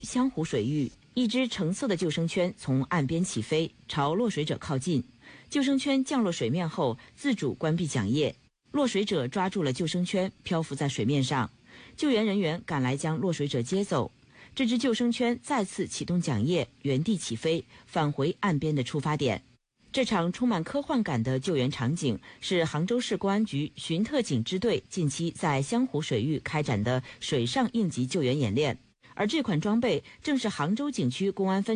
湘湖水域，一只橙色的救生圈从岸边起飞，朝落水者靠近。救生圈降落水面后，自主关闭桨叶。落水者抓住了救生圈，漂浮在水面上。救援人员赶来将落水者接走。这只救生圈再次启动桨叶，原地起飞，返回岸边的出发点。这场充满科幻感的救援场景是杭州市公安局巡特警支队近期在湘湖水域开展的水上应急救援演练，而这款装备正是杭州景区公安分